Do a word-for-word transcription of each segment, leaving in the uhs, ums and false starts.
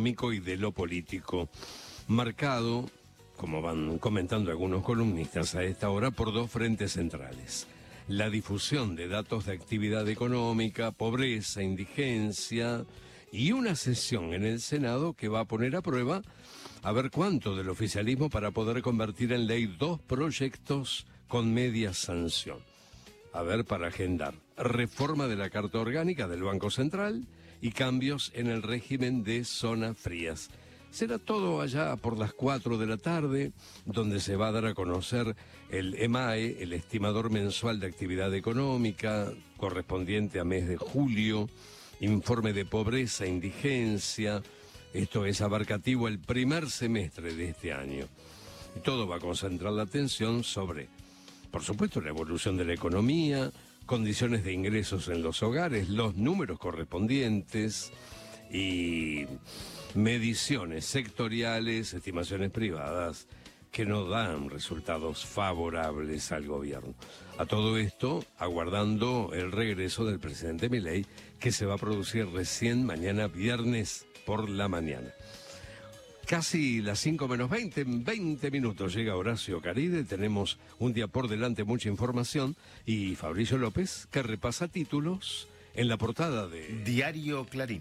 económico y de lo político, marcado, como van comentando algunos columnistas a esta hora, por dos frentes centrales: la difusión de datos de actividad económica, pobreza, indigencia, y una sesión en el Senado que va a poner a prueba a ver cuánto del oficialismo para poder convertir en ley dos proyectos con media sanción. A ver, para agendar: reforma de la Carta Orgánica del Banco Central y cambios en el régimen de zonas frías. Será todo allá por las cuatro de la tarde, donde se va a dar a conocer el E M A E, el estimador mensual de actividad económica, correspondiente a mes de julio, informe de pobreza e indigencia. Esto es abarcativo el primer semestre de este año. Y todo va a concentrar la atención sobre, por supuesto, la evolución de la economía, condiciones de ingresos en los hogares, los números correspondientes y mediciones sectoriales, estimaciones privadas que no dan resultados favorables al gobierno. A todo esto, aguardando el regreso del presidente Milei, que se va a producir recién mañana viernes por la mañana. Casi las cinco menos veinte, en veinte minutos llega Horacio Caride, tenemos un día por delante, mucha información, y Fabricio López, que repasa títulos en la portada de Diario Clarín.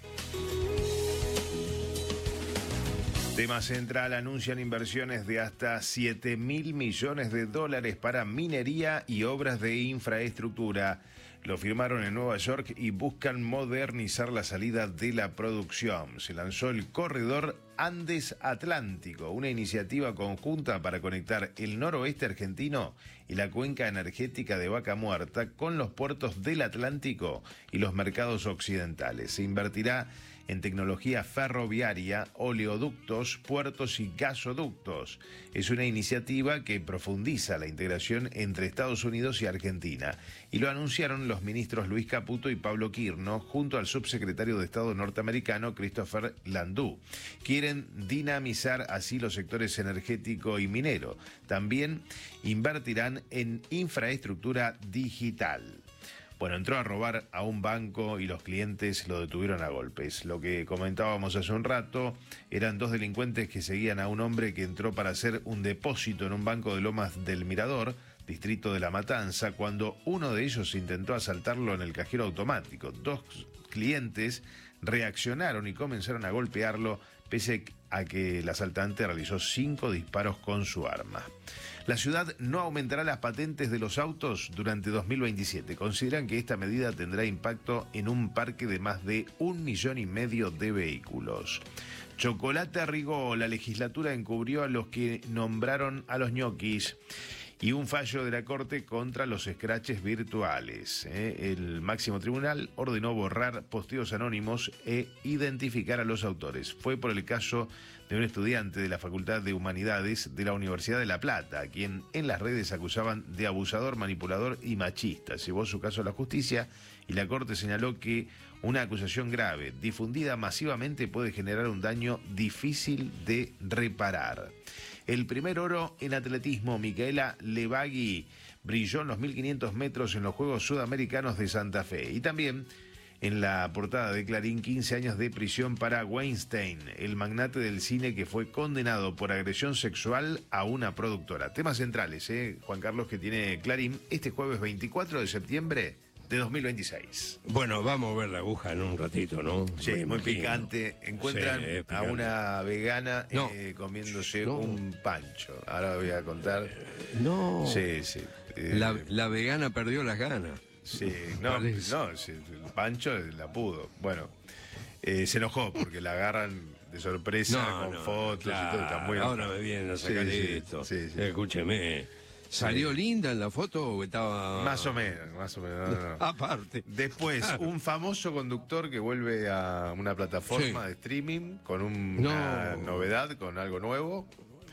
Tema central: anuncian inversiones de hasta siete mil millones de dólares para minería y obras de infraestructura. Lo firmaron en Nueva York y buscan modernizar la salida de la producción. Se lanzó el Corredor Andes Atlántico, una iniciativa conjunta para conectar el noroeste argentino y la cuenca energética de Vaca Muerta con los puertos del Atlántico y los mercados occidentales. Se invertirá en tecnología ferroviaria, oleoductos, puertos y gasoductos. Es una iniciativa que profundiza la integración entre Estados Unidos y Argentina, y lo anunciaron los ministros Luis Caputo y Pablo Quirno junto al subsecretario de Estado norteamericano Christopher Landau. Quieren dinamizar así los sectores energético y minero. También invertirán en infraestructura digital. Bueno, entró a robar a un banco y los clientes lo detuvieron a golpes. Lo que comentábamos hace un rato, eran dos delincuentes que seguían a un hombre que entró para hacer un depósito en un banco de Lomas del Mirador, distrito de La Matanza, cuando uno de ellos intentó asaltarlo en el cajero automático. Dos clientes reaccionaron y comenzaron a golpearlo, pese a que el asaltante realizó cinco disparos con su arma. La ciudad no aumentará las patentes de los autos durante dos mil veintisiete. Consideran que esta medida tendrá impacto en un parque de más de un millón y medio de vehículos. Chocolate Rigó: la legislatura encubrió a los que nombraron a los ñoquis. Y un fallo de la Corte contra los escraches virtuales. ¿eh? El máximo tribunal ordenó borrar posteos anónimos e identificar a los autores. Fue por el caso de un estudiante de la Facultad de Humanidades de la Universidad de La Plata, a quien en las redes acusaban de abusador, manipulador y machista. Llevó su caso a la justicia y la Corte señaló que una acusación grave, difundida masivamente, puede generar un daño difícil de reparar. El primer oro en atletismo: Micaela Levagui brilló en los mil quinientos metros en los Juegos Sudamericanos de Santa Fe. Y también en la portada de Clarín: quince años de prisión para Weinstein, el magnate del cine que fue condenado por agresión sexual a una productora. Temas centrales, ¿eh, Juan Carlos, que tiene Clarín este jueves veinticuatro de septiembre de dos mil veintiséis. Bueno, vamos a ver la aguja en un ratito, ¿no? Sí, muy, muy picante. Encuentran sí, a una vegana no. eh, comiéndose no. un pancho. Ahora voy a contar. No. Sí, sí. Eh, la, la vegana perdió las ganas. Sí, no, no, sí, el pancho la pudo. Bueno, eh, se enojó porque la agarran de sorpresa no, con no, fotos claro, y todo. Está muy ahora me vienen a sacar sí, esto. Sí, sí. Escúcheme. ¿Salió sí. linda en la foto o estaba...? Más o menos, más o menos. No, no. Aparte. Después, claro. un famoso conductor que vuelve a una plataforma sí. de streaming con un, no. una novedad, con algo nuevo.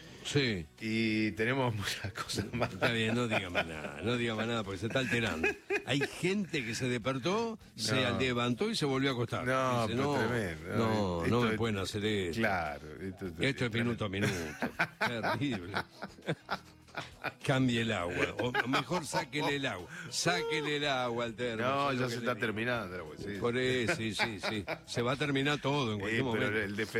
Sí. Y tenemos muchas cosas más. Está bien, no diga más nada, no diga más nada porque se está alterando. Hay gente que se despertó, no. se levantó y se volvió a acostar. No, dice, no, tremendo. No, no me pueden hacer eso. Claro. Esto, esto, esto es minuto a minuto. Terrible. Cambie el agua, o mejor sáquele el agua, sáquele el agua al termo. No, ya se está terminando. Sí. Por eso, sí, sí, sí. Se va a terminar todo en cualquier sí, pero momento. El